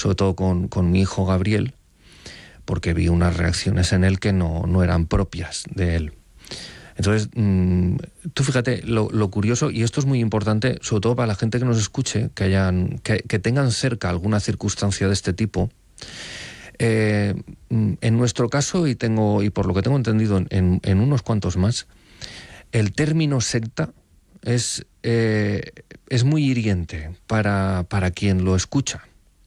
sobre todo con mi hijo Gabriel, porque vi unas reacciones en él que no eran propias de él. Entonces, tú fíjate lo curioso, y esto es muy importante, sobre todo para la gente que nos escuche, que tengan cerca alguna circunstancia de este tipo. En nuestro caso, y por lo que tengo entendido en unos cuantos más, el término secta es muy hiriente para quien lo escucha.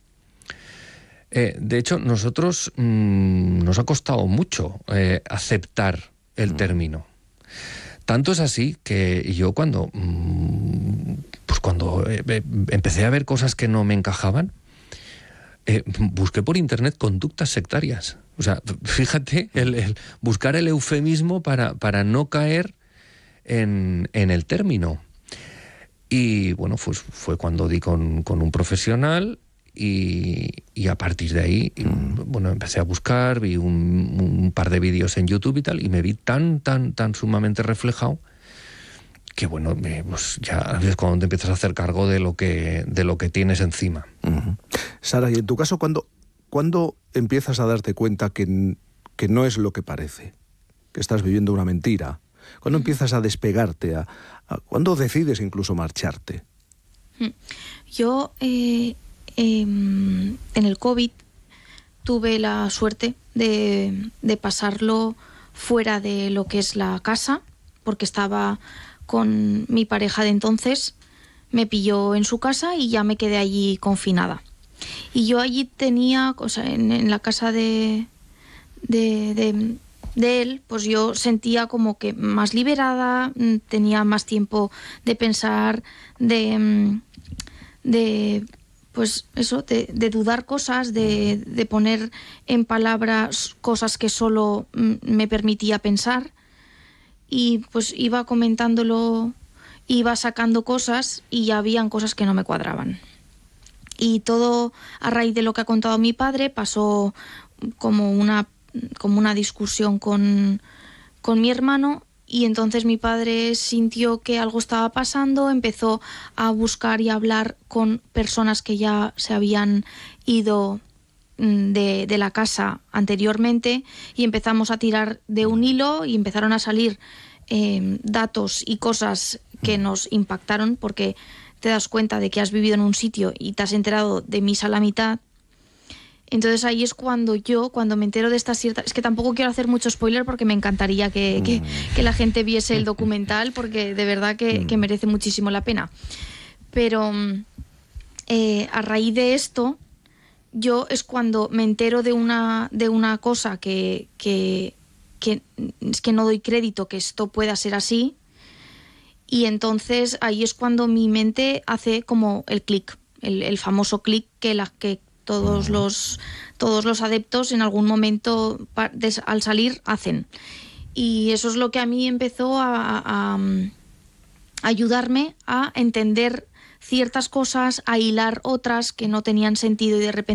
De hecho, nosotros nos ha costado mucho aceptar el término. Tanto es así que yo cuando empecé a ver cosas que no me encajaban, busqué por internet conductas sectarias. O sea, fíjate, el buscar el eufemismo para no caer en el término. Y bueno, pues fue cuando di con un profesional y a partir de ahí, bueno, empecé a buscar, vi un par de vídeos en YouTube y tal, y me vi tan sumamente reflejado que bueno, pues ya es cuando te empiezas a hacer cargo de lo que tienes encima. Uh-huh. Sara, y en tu caso, ¿cuándo empiezas a darte cuenta que no es lo que parece? Que estás viviendo una mentira. ¿Cuándo empiezas a despegarte? ¿Cuándo decides incluso marcharte? Yo en el COVID tuve la suerte de pasarlo fuera de lo que es la casa, porque estaba con mi pareja de entonces, me pilló en su casa y ya me quedé allí confinada. Y yo allí tenía, o sea, en la casa de él, pues yo sentía como que más liberada, tenía más tiempo de pensar, pues eso, de dudar cosas, de poner en palabras cosas que solo me permitía pensar. Y pues iba comentándolo, iba sacando cosas y ya habían cosas que no me cuadraban. Y todo a raíz de lo que ha contado mi padre pasó como una discusión con mi hermano, y entonces mi padre sintió que algo estaba pasando, empezó a buscar y a hablar con personas que ya se habían ido de la casa anteriormente, y empezamos a tirar de un hilo y empezaron a salir datos y cosas que nos impactaron, porque te das cuenta de que has vivido en un sitio y te has enterado de misa a la mitad. Entonces ahí es cuando me entero de estas ciertas... Es que tampoco quiero hacer mucho spoiler porque me encantaría que la gente viese el documental, porque de verdad que merece muchísimo la pena. Pero a raíz de esto, yo es cuando me entero de una cosa que es que no doy crédito que esto pueda ser así, y entonces ahí es cuando mi mente hace como el clic, el famoso clic que todos los adeptos en algún momento al salir hacen. Y eso es lo que a mí empezó a ayudarme a entender ciertas cosas, a hilar otras que no tenían sentido, y de repente